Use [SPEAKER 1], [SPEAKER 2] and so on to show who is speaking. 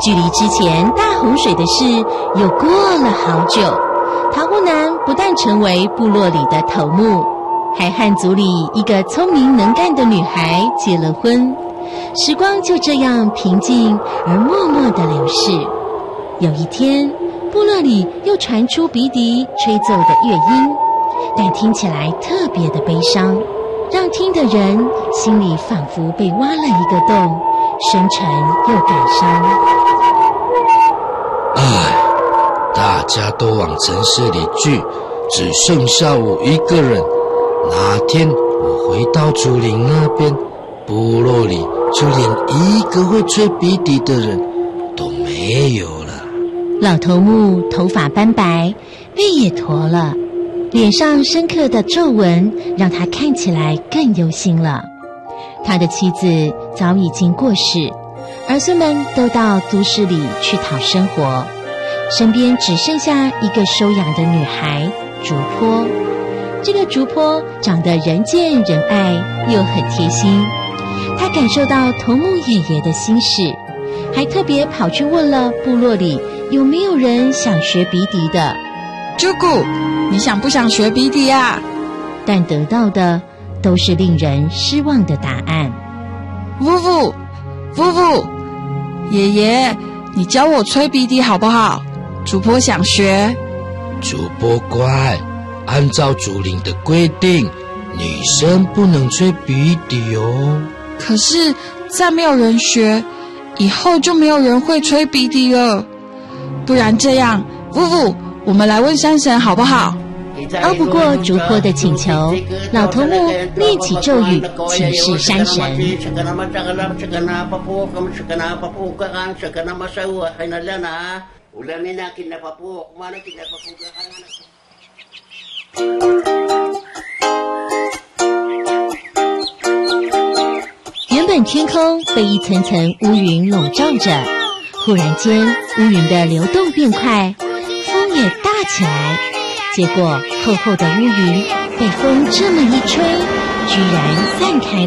[SPEAKER 1] 距离之前大洪水的事又过了好久，桃木男不但成为部落里的头目，还和族里一个聪明能干的女孩结了婚。时光就这样平静而默默地流逝。有一天，部落里又传出鼻笛吹奏的乐音，但听起来特别的悲伤，让听的人心里仿佛被挖了一个洞，深沉又感伤。
[SPEAKER 2] 唉，大家都往城市里聚，只剩下我一个人。那天我回到竹林那边，部落里就连一个会吹鼻笛的人都没有了。
[SPEAKER 1] 老头目头发斑白，背也驼了，脸上深刻的皱纹让他看起来更忧心了。他的妻子早已经过世，儿孙们都到都市里去讨生活，身边只剩下一个收养的女孩竹坡。这个竹坡长得人见人爱，又很贴心。他感受到头目爷爷的心事，还特别跑去问了部落里有没有人想学鼻笛的。
[SPEAKER 3] 朱古，你想不想学鼻笛啊？
[SPEAKER 1] 但得到的都是令人失望的答案。
[SPEAKER 3] 夫妇，爷爷，你教我吹鼻笛好不好？主播想学。
[SPEAKER 2] 主播乖，按照竹林的规定，女生不能吹鼻笛哦。
[SPEAKER 3] 可是再没有人学，以后就没有人会吹鼻笛了。不然这样，夫妇，我们来问山神好不好？
[SPEAKER 1] 拗不过竹坡的请求，老头目念起咒语，请示山神。原本天空被一层层乌云笼罩着，忽然间乌云的流动变快，风也大起来。结果厚厚的乌云被风这么一吹，居然散开